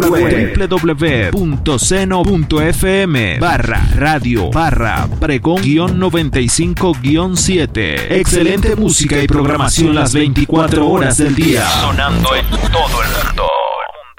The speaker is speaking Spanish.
www.seno.fm/radio/pregón-95-7. Excelente música y programación las 24 horas del día. Sonando en todo el mundo.